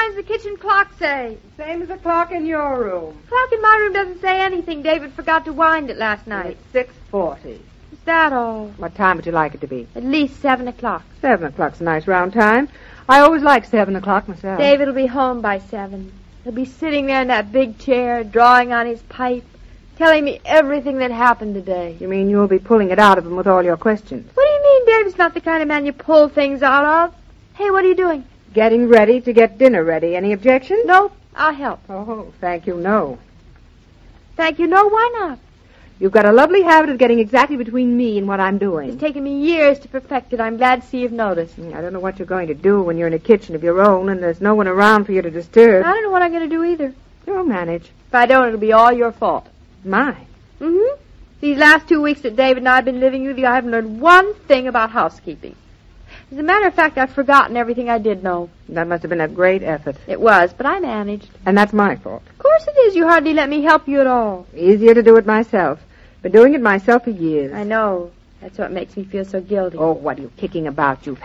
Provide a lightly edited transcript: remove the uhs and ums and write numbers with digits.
time's the kitchen clock say? Same as the clock in your room. The clock in my room doesn't say anything. David forgot to wind it last night. It's 6:40. Is that all? What time would you like it to be? At least 7 o'clock. 7 o'clock's a nice round time. I always like 7 o'clock myself. David will be home by 7. He'll be sitting there in that big chair, drawing on his pipe, telling me everything that happened today. You mean you'll be pulling it out of him with all your questions? What do you mean David's not the kind of man you pull things out of? Hey, what are you doing? Getting ready to get dinner ready. Any objections? No, I'll help. Oh, thank you, no. Thank you, no, why not? You've got a lovely habit of getting exactly between me and what I'm doing. It's taken me years to perfect it. I'm glad to see you've noticed. I don't know what you're going to do when you're in a kitchen of your own and there's no one around for you to disturb. I don't know what I'm going to do either. You'll manage. If I don't, it'll be all your fault. Mine. Mm-hmm. These last 2 weeks that David and I have been living with you, I haven't learned one thing about housekeeping. As a matter of fact, I've forgotten everything I did know. That must have been a great effort. It was, but I managed. And that's my fault. Of course it is. You hardly let me help you at all. Easier to do it myself. Been doing it myself for years. I know. That's what makes me feel so guilty. Oh, what are you kicking about? You've